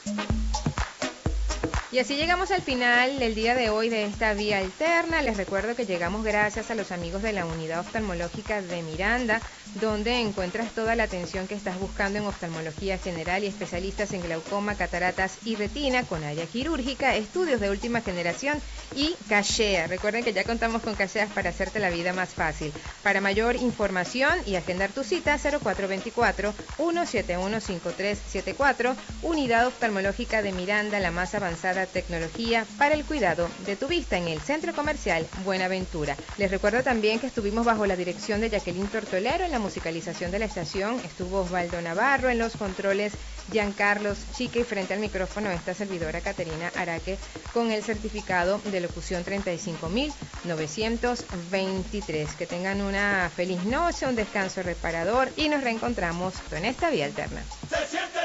Y así llegamos al final del día de hoy de esta vía alterna. Les recuerdo que llegamos gracias a los amigos de la Unidad Oftalmológica de Miranda, donde encuentras toda la atención que estás buscando en oftalmología general y especialistas en glaucoma, cataratas y retina, con área quirúrgica, estudios de última generación y cachea. Recuerden que ya contamos con cacheas para hacerte la vida más fácil. Para mayor información y agendar tu cita, 0424-171-5374, Unidad Oftalmológica de Miranda, la más avanzada tecnología para el cuidado de tu vista en el Centro Comercial Buenaventura. Les recuerdo también que estuvimos bajo la dirección de Jacqueline Tortolero en la musicalización de la estación, estuvo Osvaldo Navarro en los controles, Giancarlos Chique, y frente al micrófono esta servidora Caterina Araque con el certificado de locución 35.923. Que tengan una feliz noche, un descanso reparador y nos reencontramos en esta vía alterna.